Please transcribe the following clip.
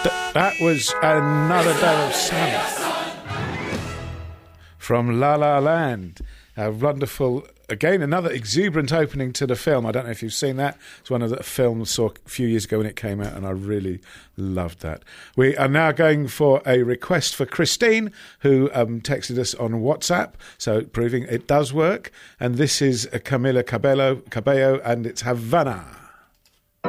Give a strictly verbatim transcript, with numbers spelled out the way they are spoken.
Th- that was Another Day of Summer from La La Land. A wonderful, again, another exuberant opening to the film. I don't know if you've seen that. It's one of the films I saw a few years ago when it came out, and I really loved that. We are now going for a request for Christine, who um, texted us on WhatsApp, so proving it does work. And this is Camila Cabello, Cabello, and it's Havana.